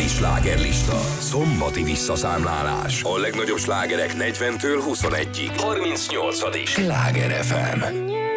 slágerlista. Szombati visszaszámlálás. A legnagyobb slágerek 40-től 21-ig. 38. Sláger FM.